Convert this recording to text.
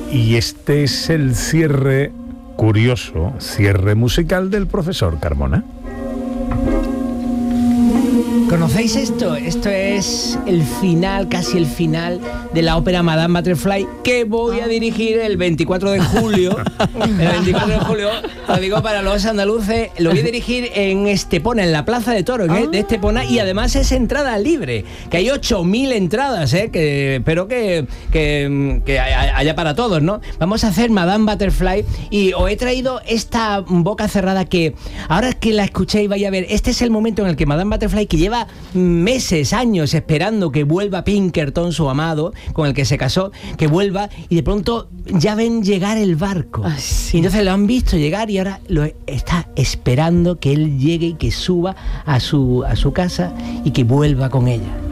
Y este es el cierre curioso, cierre musical del profesor Carmona. ¿Conocéis esto? Esto es el final, casi el final de la ópera Madame Butterfly, que voy a dirigir el 24 de julio. El 24 de julio, lo digo para los andaluces, lo voy a dirigir en Estepona, en la Plaza de Toros de Estepona, y además es entrada libre, que hay 8.000 entradas, que espero que haya para todos, ¿no? Vamos a hacer Madame Butterfly y os he traído esta boca cerrada que, ahora que la escuchéis, vais a ver, este es el momento en el que Madame Butterfly, que lleva meses, años esperando que vuelva Pinkerton, su amado, con el que se casó, que vuelva, y de pronto ya ven llegar el barco. Sí. Y entonces lo han visto llegar y ahora lo está esperando que él llegue y que suba a su casa y que vuelva con ella.